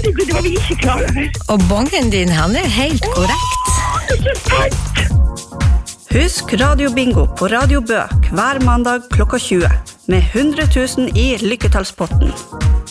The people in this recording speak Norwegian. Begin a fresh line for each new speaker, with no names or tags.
herregud, det var vi ikke klar over.
Og bongen din, han helt korrekt.
Det så sant!
Husk Radio Bingo på Radio Bø hver mandag klokka 20 med 100 000 i lykketallspotten.